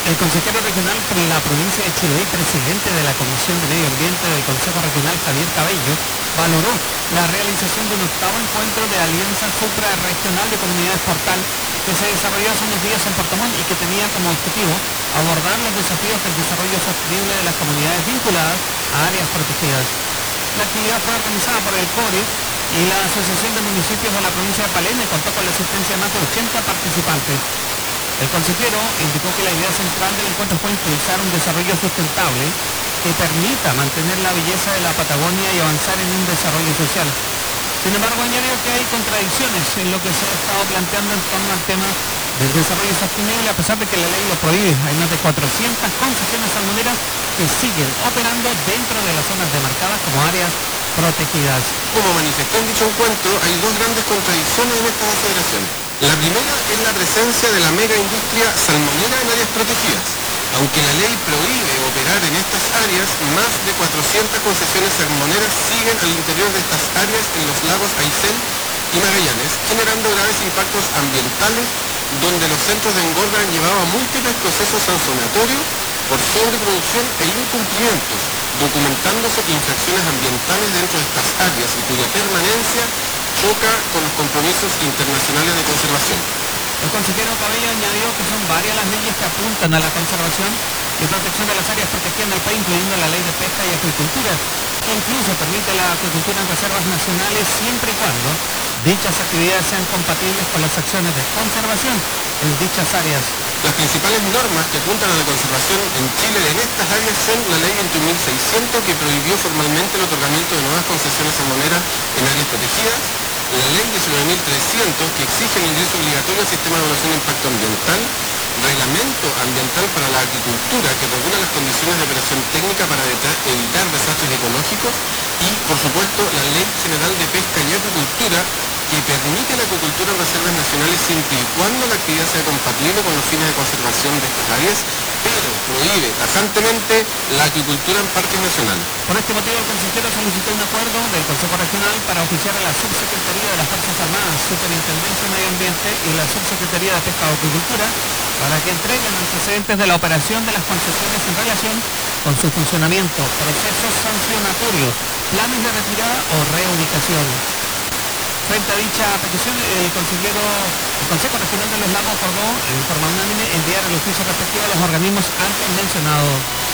El consejero regional por la provincia de Chiloé, presidente de la Comisión de Medio Ambiente del Consejo Regional, Javier Cabello, valoró la realización de un octavo encuentro de Alianza Suprarregional de Comunidades Portal que se desarrolló hace unos días en Puerto Montt y que tenía como objetivo abordar los desafíos del desarrollo sostenible de las comunidades vinculadas a áreas protegidas. La actividad fue organizada por el CORE y la Asociación de Municipios de la provincia de Palena y contó con la asistencia de más de 80 participantes. El consejero indicó que la idea central del encuentro fue impulsar un desarrollo sustentable que permita mantener la belleza de la Patagonia y avanzar en un desarrollo social. Sin embargo, añadió que hay contradicciones en lo que se ha estado planteando en torno al tema del desarrollo sostenible, a pesar de que la ley lo prohíbe. Hay más de 400 concesiones salmoneras que siguen operando dentro de las zonas demarcadas como áreas protegidas. Como manifestó en dicho encuentro, hay dos grandes contradicciones en esta consideración. La primera es la presencia de la mega industria salmonera en áreas protegidas. Aunque la ley prohíbe operar en estas áreas, más de 400 concesiones salmoneras siguen al interior de estas áreas en los lagos Aysén y Magallanes, generando graves impactos ambientales, donde los centros de engorda han llevado a múltiples procesos sancionatorios por sobreproducción e incumplimientos, documentándose infracciones ambientales dentro de estas áreas y cuya permanencia choca con los compromisos internacionales de conservación. El consejero Cabello añadió que son varias las leyes que apuntan a la conservación y protección de las áreas protegidas en el país, incluyendo la ley de pesca y acuicultura, que incluso permite la acuicultura en reservas nacionales siempre y cuando dichas actividades sean compatibles con las acciones de conservación en dichas áreas. Las principales normas que apuntan a la conservación en Chile en estas áreas son la ley 21.600, que prohibió formalmente el otorgamiento de nuevas concesiones salmoneras en áreas protegidas, la ley 19.300, que exige el ingreso obligatorio al sistema de evaluación de impacto ambiental, reglamento ambiental para la agricultura, que regula las condiciones de operación técnica para evitar desastres ecológicos, y por supuesto la ley general de pesca y acuicultura, que permite la acuicultura en reservas nacionales siempre y cuando la actividad sea compatible con los fines de conservación de estas áreas, pero prohíbe tajantemente la acuicultura en parques nacionales. Por este motivo, el consejero solicitó un acuerdo del Consejo Regional para oficiar a la Subsecretaría de las Fuerzas Armadas, Superintendencia de Medio Ambiente y la Subsecretaría de Pesca y Acuicultura para que entreguen antecedentes de la operación de las concesiones en relación con su funcionamiento, procesos sancionatorios, planes de retirada o reubicación. Frente a dicha petición, el Consejo Regional de los Lagos acordó en forma unánime enviar el oficio respectivo a los organismos antes mencionados.